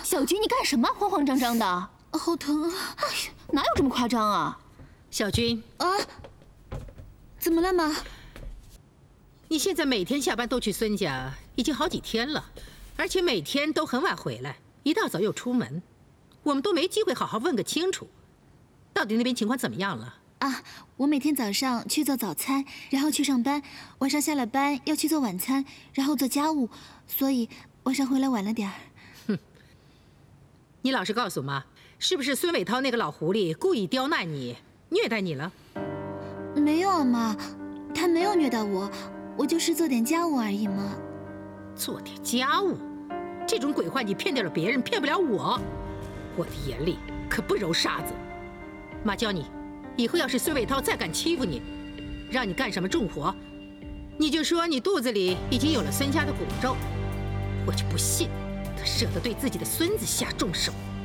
小菊，你干什么？慌慌张张的， 好疼啊！ 哎呀，哪有这么夸张啊？ 小军啊，怎么了妈？ 你现在每天下班都去孙家，已经好几天了，而且每天都很晚回来，一大早又出门，我们都没机会好好问个清楚，到底那边情况怎么样了？ 啊，我每天早上去做早餐，然后去上班，晚上下了班要去做晚餐，然后做家务，所以晚上回来晚了点儿。 哼，你老实告诉妈，是不是孙伟涛那个老狐狸故意刁难你、虐待你了？ 没有啊，妈，他没有虐待我，我就是做点家务而已嘛。 做点家务，这种鬼话你骗掉了别人，骗不了我。我的眼里可不揉沙子。妈教你。以后要是孙伟涛再敢欺负你，让你干什么重活，你就说你肚子里已经有了孙家的骨肉，我就不信他舍得对自己的孙子下重手。